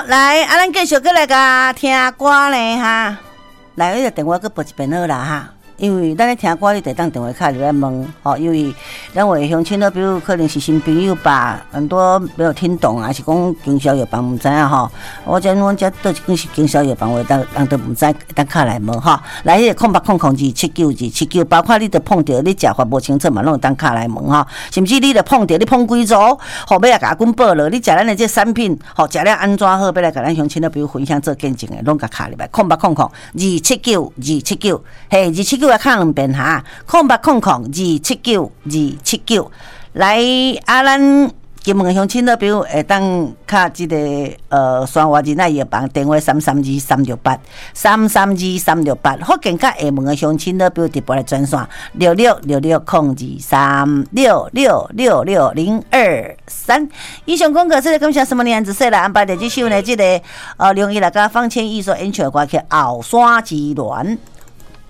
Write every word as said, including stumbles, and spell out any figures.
来，啊，咱继续过来甲听歌呢哈。来，迄个电话搁拨一遍好啦哈。因为咱咧听歌，你得当电话卡入来问，吼，因为咱话乡亲咧，比如可能是新朋友吧，很多没有听懂啊，是讲经销药房唔知啊吼。我讲阮遮倒一间是经销药房，话当人都唔知，当卡来问吼。来，迄个空八空空二七九二七九，包括你得碰到你食法无清楚嘛，拢当卡来问吼。甚至你得碰到你碰几组，后尾也甲阮报了，你食咱的这产品，吼食了安怎好，要来甲咱乡亲咧，比如分享做见证的，拢甲卡入来，空八空空二七九二七九，嘿，二七九。看两遍哈，空八空空二七九二七九，来啊！咱金门的乡亲呢，比如会当卡这个呃，双华人爱药房电话三三二三六八三三二三六八，福建甲厦门的乡亲呢，比如直播来专线六六六六空二三六六六六零二三。以上广告是感谢什么年子说来安排的这首呢？这个呃，龙一来甲方千艺所演唱的歌曲《后山之恋》。